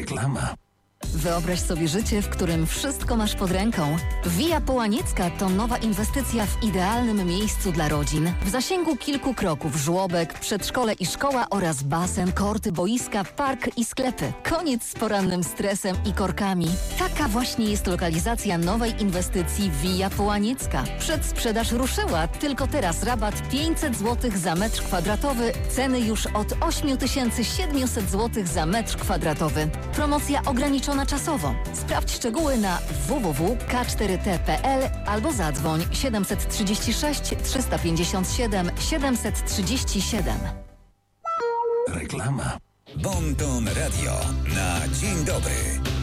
Reklama. Wyobraź sobie życie, w którym wszystko masz pod ręką. Via Połaniecka to nowa inwestycja w idealnym miejscu dla rodzin. W zasięgu kilku kroków żłobek, przedszkole i szkoła oraz basen, korty, boiska, park i sklepy. Koniec z porannym stresem i korkami. Taka właśnie jest lokalizacja nowej inwestycji Via Połaniecka. Przedsprzedaż ruszyła, tylko teraz rabat 500 zł za metr kwadratowy, ceny już od 8700 zł za metr kwadratowy. Promocja ograniczona czasowo. Sprawdź szczegóły na www.k4t.pl albo zadzwoń 736 357 737. Reklama. Bon Ton Radio na dzień dobry.